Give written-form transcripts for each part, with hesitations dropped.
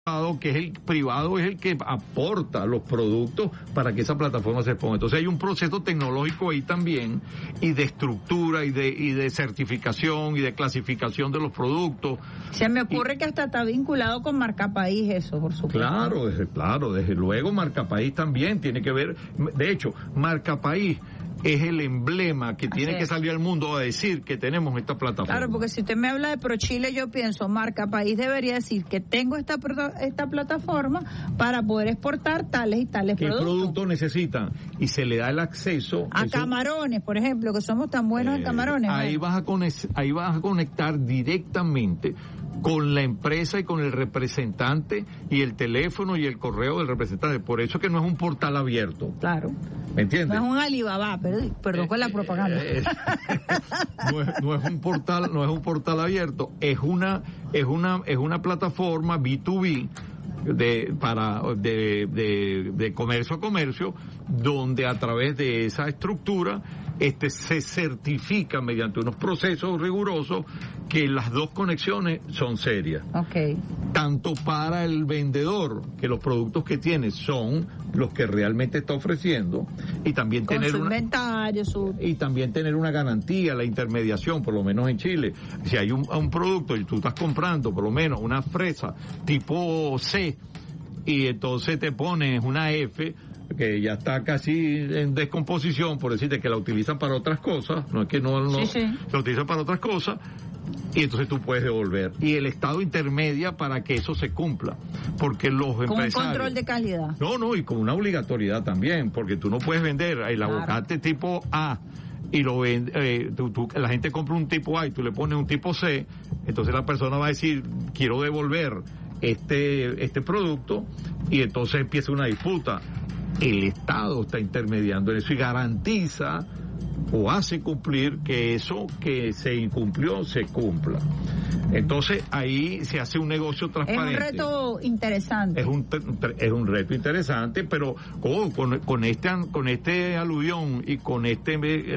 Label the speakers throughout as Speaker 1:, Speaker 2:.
Speaker 1: que es el privado, es el que aporta los productos para que esa plataforma se ponga. Entonces hay un proceso tecnológico ahí también, y de estructura, y de certificación, y de clasificación de los productos.
Speaker 2: Se me ocurre que hasta está vinculado con Marca País eso, por supuesto.
Speaker 1: Claro, desde luego Marca País también tiene que ver. De hecho, Marca País es el emblema que tiene que salir al mundo a decir que tenemos esta plataforma.
Speaker 2: Claro, porque si usted me habla de ProChile, yo pienso, Marca País debería decir que tengo esta plataforma para poder exportar tales y tales productos.
Speaker 1: ¿Qué productos necesitan? Y se le da el acceso
Speaker 2: a camarones, por ejemplo, que somos tan buenos en camarones.
Speaker 1: Ahí vas a conectar directamente con la empresa y con el representante, y el teléfono y el correo del representante. Por eso que no es un portal abierto.
Speaker 2: Claro.
Speaker 1: ¿Me entiendes?
Speaker 2: No es un Alibaba, perdón con la propaganda.
Speaker 1: No es un portal abierto, es una plataforma B2B de comercio a comercio, donde a través de esa estructura se certifica mediante unos procesos rigurosos que las dos conexiones son serias.
Speaker 2: Okay.
Speaker 1: Tanto para el vendedor, que los productos que tiene son los que realmente está ofreciendo, y también
Speaker 2: con su inventario,
Speaker 1: y también tener una garantía, la intermediación, por lo menos en Chile. Si hay un producto y tú estás comprando por lo menos una fresa tipo C, y entonces te pones una F que ya está casi en descomposición, por decirte que la utilizan para otras cosas, no es que no
Speaker 2: sí.
Speaker 1: la utilizan para otras cosas, y entonces tú puedes devolver, y el Estado intermedia para que eso se cumpla, porque los empresarios...
Speaker 2: Con un control de calidad.
Speaker 1: No, y con una obligatoriedad también, porque tú no puedes vender el aguacate tipo A y lo vende, la gente compra un tipo A y tú le pones un tipo C, entonces la persona va a decir, quiero devolver este producto, y entonces empieza una disputa. El Estado está intermediando en eso y garantiza o hace cumplir que eso que se incumplió se cumpla. Entonces ahí se hace un negocio transparente.
Speaker 2: Es un reto interesante.
Speaker 1: Es un reto interesante, pero con este aluvión y con este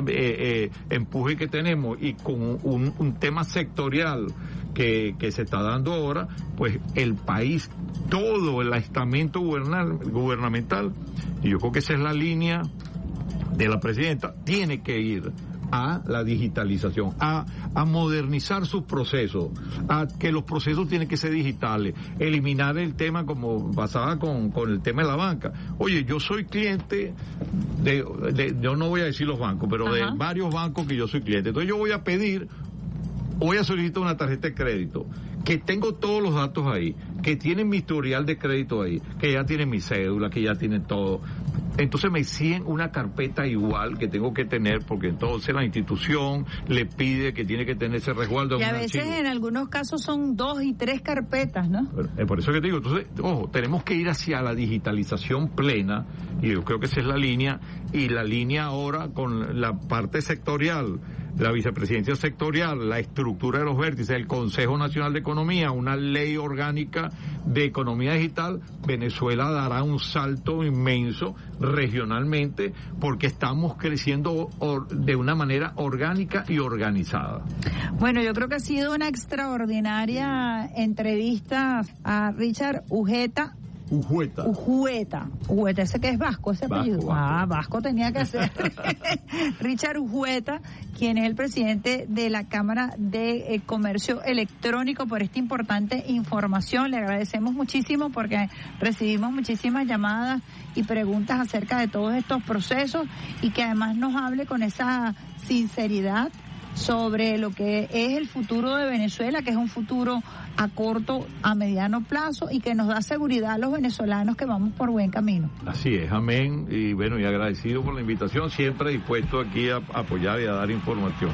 Speaker 1: empuje que tenemos, y con un tema sectorial que se está dando ahora, pues el país, todo el estamento gubernamental, y yo creo que esa es la línea de la presidenta, tiene que ir a la digitalización, a modernizar sus procesos, a que los procesos tienen que ser digitales, eliminar el tema como pasaba con el tema de la banca. Oye, yo soy cliente yo no voy a decir los bancos, pero de varios bancos que yo soy cliente. Entonces yo voy a solicitar una tarjeta de crédito, que tengo todos los datos ahí, que tienen mi historial de crédito ahí, que ya tienen mi cédula, que ya tienen todo. Entonces me siguen una carpeta igual que tengo que tener, porque entonces la institución le pide que tiene que tener ese resguardo.
Speaker 2: Y a veces archivo. En algunos casos son 2 y 3 carpetas, ¿no?
Speaker 1: Por eso que te digo, entonces, ojo, tenemos que ir hacia la digitalización plena, y yo creo que esa es la línea, y la línea ahora con la parte sectorial, la vicepresidencia sectorial, la estructura de los vértices, el Consejo Nacional de Economía, una ley orgánica de economía digital. Venezuela dará un salto inmenso regionalmente, porque estamos creciendo de una manera orgánica y organizada.
Speaker 2: Bueno, yo creo que ha sido una extraordinaria entrevista a Richard Ujueta, ese que es vasco, ese apellido. Vasco tenía que ser. Richard Ujueta, quien es el presidente de la Cámara de Comercio Electrónico, por esta importante información. Le agradecemos muchísimo, porque recibimos muchísimas llamadas y preguntas acerca de todos estos procesos, y que además nos hable con esa sinceridad sobre lo que es el futuro de Venezuela, que es un futuro a corto, a mediano plazo, y que nos da seguridad a los venezolanos que vamos por buen camino.
Speaker 1: Así es, amén, y bueno, y agradecido por la invitación, siempre dispuesto aquí a apoyar y a dar información.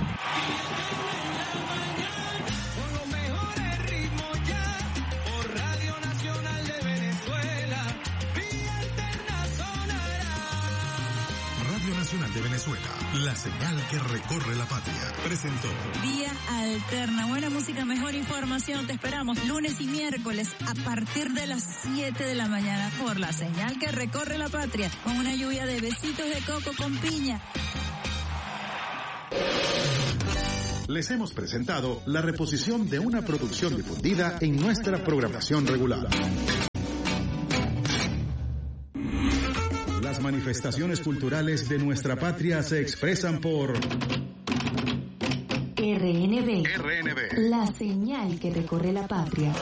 Speaker 3: Nacional de Venezuela, la señal que recorre la patria, presentó
Speaker 4: Vía Alterna. Buena música, mejor información. Te esperamos lunes y miércoles a partir de las 7 de la mañana por la señal que recorre la patria, con una lluvia de besitos de coco con piña.
Speaker 5: les hemos presentado la reposición de una producción difundida en nuestra programación regular. Las manifestaciones culturales de nuestra patria se expresan por
Speaker 6: RNB, la señal que recorre la patria.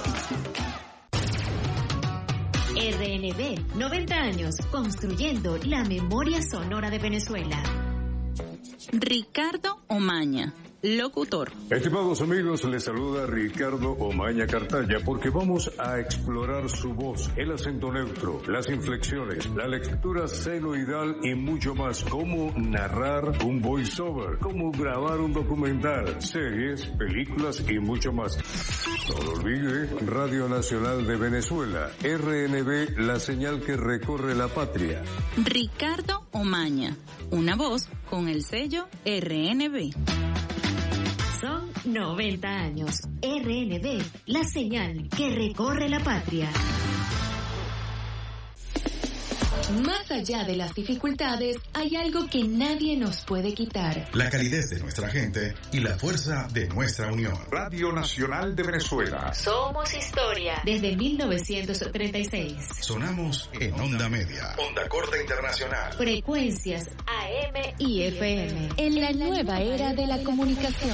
Speaker 6: RNB, 90 años construyendo la memoria sonora de Venezuela.
Speaker 4: Ricardo Omaña, locutor.
Speaker 7: Estimados amigos, les saluda Ricardo Omaña Cartaya porque vamos a explorar su voz, el acento neutro, las inflexiones, la lectura senoidal y mucho más. Cómo narrar un voiceover, cómo grabar un documental, series, películas y mucho más. No lo olvide, Radio Nacional de Venezuela, RNB, la señal que recorre la patria.
Speaker 4: Ricardo Omaña, una voz con el sello RNB.
Speaker 6: Son 90 años. RNB, la señal que recorre la patria. Más allá de las dificultades, hay algo que nadie nos puede quitar.
Speaker 5: la calidez de nuestra gente y la fuerza de nuestra unión.
Speaker 8: Radio Nacional de Venezuela.
Speaker 6: Somos historia. Desde 1936.
Speaker 5: Sonamos en onda media, onda corta internacional.
Speaker 6: Frecuencias AM y FM. En la nueva era de la comunicación.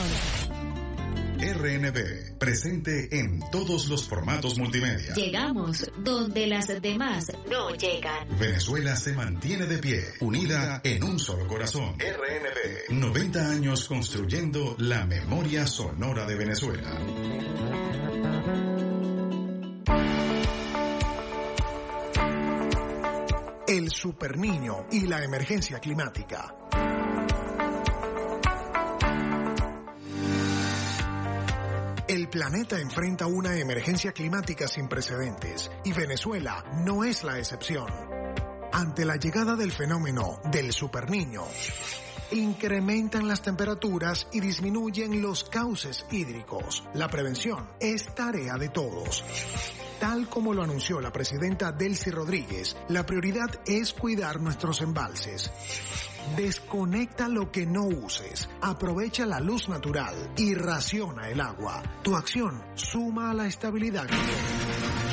Speaker 5: RNB, presente en todos los formatos multimedia.
Speaker 6: Llegamos donde las demás no llegan.
Speaker 5: Venezuela se mantiene de pie, unida en un solo corazón. RNB, 90 años construyendo la memoria sonora de Venezuela.
Speaker 9: El Superniño y la emergencia climática. El planeta enfrenta una emergencia climática sin precedentes y Venezuela no es la excepción. Ante la llegada del fenómeno del Superniño, incrementan las temperaturas y disminuyen los cauces hídricos. La prevención es tarea de todos. Tal como lo anunció la presidenta Delcy Rodríguez, la prioridad es cuidar nuestros embalses. Desconecta lo que no uses, aprovecha la luz natural y raciona el agua. Tu acción suma a la estabilidad global.